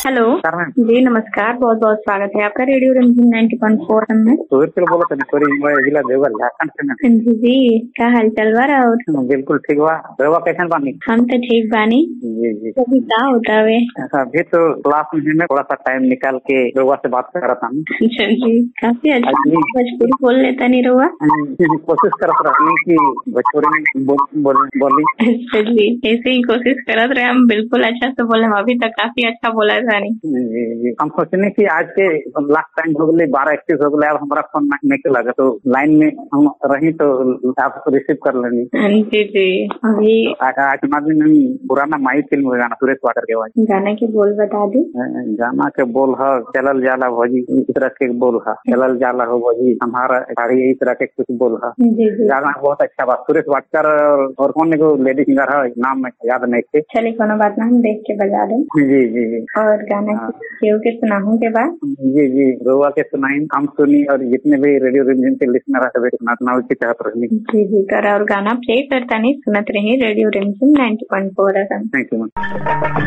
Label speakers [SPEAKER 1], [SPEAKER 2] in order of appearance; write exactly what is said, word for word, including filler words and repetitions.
[SPEAKER 1] Hello
[SPEAKER 2] नमस्कार ma'am.
[SPEAKER 1] जी नमस्कार, बहुत बहुत स्वागत है आपका रेडियो रंजन नाइन्टी पॉइंट फोर में।
[SPEAKER 2] सुहृद बोला था सॉरी मैं जिला देवघर झारखंड से मैं।
[SPEAKER 1] जी जी, क्या हाल चाल बा रहा?
[SPEAKER 2] बिल्कुल ठीक बा। रहुआ कैसन बानी?
[SPEAKER 1] हम तो ठीक बानी।
[SPEAKER 2] जी जी।
[SPEAKER 1] अभी क्या होता है?
[SPEAKER 2] अभी तो क्लास में मैं थोड़ा सा टाइम निकाल के रहुआ से बात कर रहा था।
[SPEAKER 1] अच्छा जी, काफी अच्छा
[SPEAKER 2] जी।
[SPEAKER 1] भोजपुरी बोल लेता नहीं रहुआ?
[SPEAKER 2] कोशिश करत रहनी कि भोजपुरी में बोल, बोल, बोली।
[SPEAKER 1] अच्छा जी, ऐसे ही कोशिश करत रहे हम, बिल्कुल अच्छा से बोले। अभी तक काफी अच्छा बोला था नहीं।
[SPEAKER 2] जी जी। हम सोचने की आज के लास्ट टाइम हो गए, बारह इक्कीस हो गए, अब हमारा फोन नहीं लगा तो लाइन में हम रही तो आप रिसीव कर लेनी।
[SPEAKER 1] जी जी। अभी
[SPEAKER 2] आज दिन पुराना माई फिल्म गाना सुरेश वाटर के आवाज।
[SPEAKER 1] गाना के बोल बता दी।
[SPEAKER 2] गाना के बोल है चलल जाला भौजी, इस तरह के बोल है चलल जाला हो भौजी हमारा गाड़ी, इस तरह के कुछ बोल है।
[SPEAKER 1] जी जी।
[SPEAKER 2] गाना बहुत अच्छा बात। सुरेश वाटकर और कौन को लेडी सिंगर है, नाम में याद नहीं थे।
[SPEAKER 1] चलिए कोनो बात ना, हम देख के बजा दें।
[SPEAKER 2] जी जी जी।
[SPEAKER 1] और गाना केहू के सुनाहू के बाद
[SPEAKER 2] जी जी रोआ के सुनाई, हम सुनी और जितने भी रेडियो रिमझिम के लिसनर है सुना की चाहत रही।
[SPEAKER 1] जी जी कर और गाना प्ले करता नहीं सुनत रही radio Rimjhim ninety point four.
[SPEAKER 2] Thank you ma'am.